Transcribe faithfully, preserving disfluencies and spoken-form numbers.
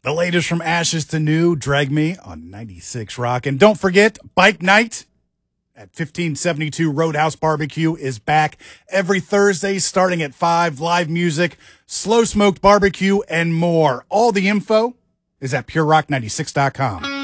The latest from Ashes to New, Drag Me on ninety-six Rock. And don't forget, Bike Night at fifteen seventy-two Roadhouse Barbecue is back every Thursday starting at five. Live music, slow smoked barbecue, and more. All the info is at pure rock ninety-six dot com.